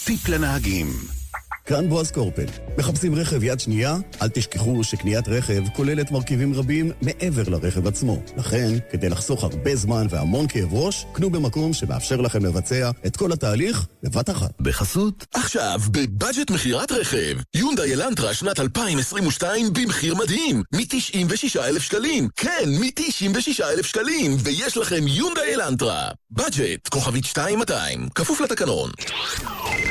טיפ לנהגים. כאן בועז קורפל. מחפשים רכב יד שנייה? אל תשכחו שקניית רכב כוללת מרכיבים רבים מעבר לרכב עצמו. לכן, כדי לחסוך הרבה זמן והמון כאב ראש, קנו במקום שמאפשר לכם לבצע את כל התהליך בבת אחת. בחסות. עכשיו, בבאג'ט מחירת רכב. יונדאי אלנטרה שנת 2022 במחיר מדהים. מ-96,000 שקלים. כן, מ-96,000 שקלים. ויש לכם יונדאי אלנטרה. באג'ט, כוכבית 2200. כפוף לתקנון.